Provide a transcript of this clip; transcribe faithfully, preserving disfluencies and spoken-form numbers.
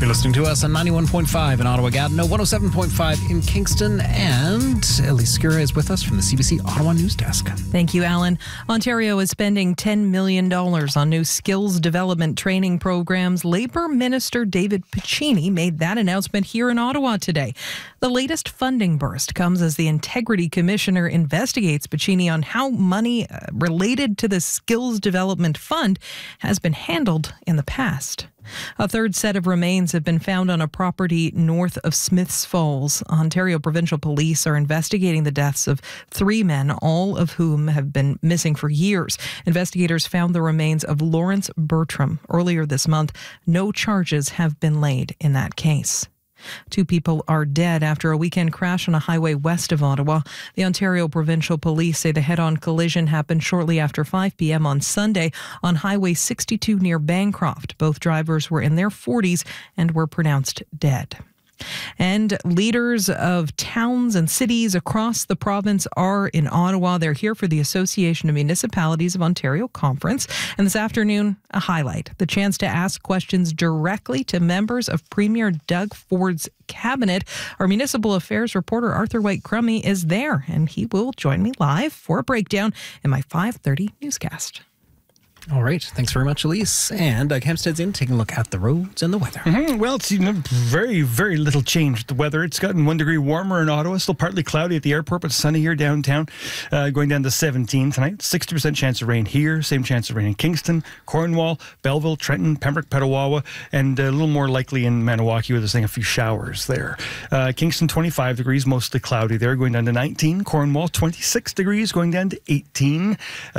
You're listening to us on ninety-one point five in Ottawa, Gatineau, one oh seven point five in Kingston, and Elise Skura is with us from the C B C Ottawa News Desk. Thank you, Alan. Ontario is spending ten million dollars on new skills development training programs. Labour Minister David Piccini made that announcement here in Ottawa today. The latest funding burst comes as the Integrity Commissioner investigates Piccini on how money related to the Skills Development Fund has been handled in the past. A third set of remains have been found on a property north of Smiths Falls. Ontario Provincial Police are investigating the deaths of three men, all of whom have been missing for years. Investigators found the remains of Lawrence Bertram earlier this month. No charges have been laid in that case. Two people are dead after a weekend crash on a highway west of Ottawa. The Ontario Provincial Police say the head-on collision happened shortly after five p.m. on Sunday on Highway sixty-two near Bancroft. Both drivers were in their forties and were pronounced dead. And leaders of towns and cities across the province are in Ottawa. They're here for the Association of Municipalities of Ontario conference. And this afternoon, a highlight, the chance to ask questions directly to members of Premier Doug Ford's cabinet. Our municipal affairs reporter Arthur White-Crummey is there, and he will join me live for a breakdown in my five thirty newscast. All right. Thanks very much, Elise. And Doug Hempstead's in, taking a look at the roads and the weather. Mm-hmm. Well, it's you know, very, very little change with the weather. It's gotten one degree warmer in Ottawa. Still partly cloudy at the airport, but sunny here downtown. Uh, going down to seventeen tonight. sixty percent chance of rain here. Same chance of rain in Kingston, Cornwall, Belleville, Trenton, Pembroke, Petawawa, and a little more likely in Maniwaki, where they're saying a few showers there. Uh, Kingston, twenty-five degrees, mostly cloudy there. Going down to nineteen. Cornwall, twenty-six degrees, going down to eighteen. Uh,